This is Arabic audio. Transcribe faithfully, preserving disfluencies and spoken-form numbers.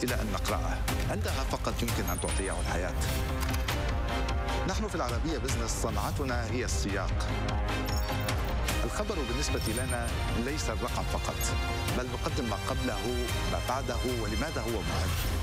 إلى أن نقرأه، عندها فقط يمكن أن تعطيه الحياة. نحن في العربية بزنس صنعتنا هي السياق. الخبر بالنسبة لنا ليس الرقم فقط، بل نقدم ما قبله، ما بعده، ولماذا هو مهم.